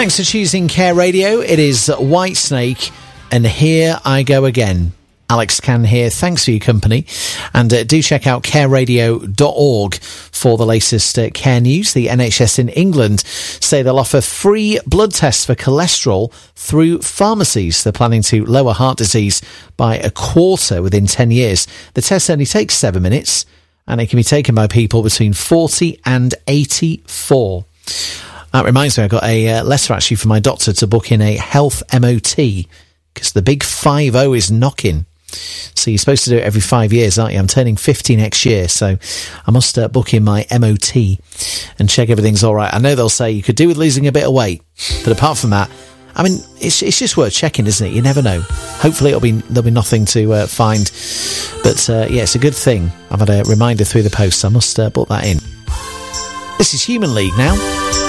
Thanks for choosing Care Radio. It is Whitesnake, and here I go again. Alex Can here. Thanks for your company. And do check out careradio.org for the latest care news. The NHS in England say they'll offer free blood tests for cholesterol through pharmacies. They're planning to lower heart disease by a quarter within 10 years. The test only takes 7 minutes, and it can be taken by people between 40 and 84. That reminds me, I got a letter actually from my doctor to book in a health MOT, because the big 50 is knocking. So you're supposed to do it every 5 years, aren't you? I'm turning 50 next year, so I must book in my MOT and check everything's all right. I know they'll say you could do with losing a bit of weight, but apart from that, I mean, it's just worth checking, isn't it? You never know. Hopefully there'll be nothing to find, but yeah, it's a good thing. I've had a reminder through the post, so I must book that in. This is Human League now.